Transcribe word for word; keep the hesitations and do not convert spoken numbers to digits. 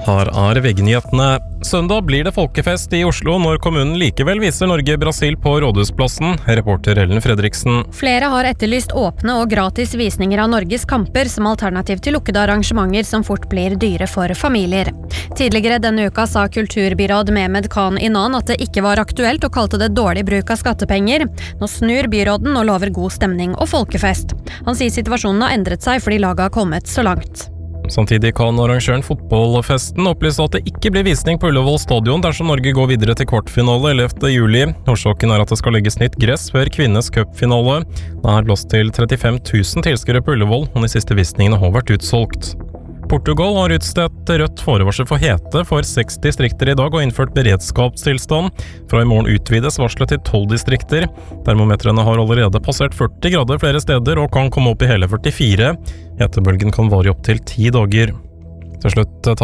Her er V G-nyhetene. Søndag blir det folkefest i Oslo når kommunen likevel viser Norge-Brasil på Rådhusplassen. Reporter Ellen Fredriksen. Flere har etterlyst åpne og gratis visninger av Norges kamper som alternativ til lukkede arrangementer som fort blir dyre for familier. Tidligere denne uka sa kulturbyråd Mehmed Khan Inan at det ikke var aktuelt og kalte det dårlig bruk av skattepenger. Nå snur byråden og lover god stemning og folkefest. Han sier situasjonen har endret seg fordi laget har kommet så langt. Samtidig kan arrangøren fotballfesten opplyse at det ikke blir visning på Ullevål stadion dersom Norge går videre til kvartfinale ellevte juli. Årsaken er at det skal legges nytt gress før kvinnes cupfinale. Det er plass til trettifem tusen tilskuere på Ullevål, og de siste visningene har vært utsolgt. Portugal har utstedt rødt forvarsel for hete for seks distrikter i dag og innført beredskapstilstand. Fra i morgen utvides varselet til tolv distrikter. Termometrene har allerede passert førti grader flere steder og kan komme opp i hele førtifire. Hetebølgen kan vare opp til ti dager. Til slutt